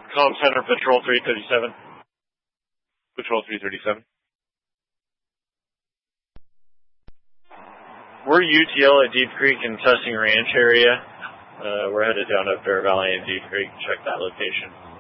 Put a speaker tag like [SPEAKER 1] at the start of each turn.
[SPEAKER 1] Comm Center, Patrol 337.
[SPEAKER 2] Patrol 337.
[SPEAKER 1] We're UTL at Deep Creek and Tussing Ranch area. We're headed down to Bear Valley and Deep Creek. Check that location.